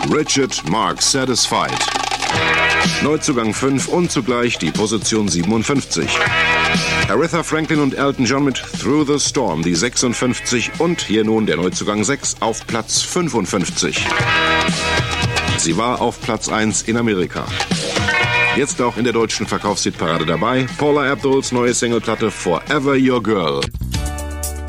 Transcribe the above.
Richard Marx Satisfied. Neuzugang 5 und zugleich die Position 57. Aretha Franklin und Elton John mit Through the Storm, die 56 und hier nun der Neuzugang 6 auf Platz 55. Sie war auf Platz 1 in Amerika. Jetzt auch in der deutschen Verkaufshitparade dabei, Paula Abduls neue Singleplatte Forever Your Girl.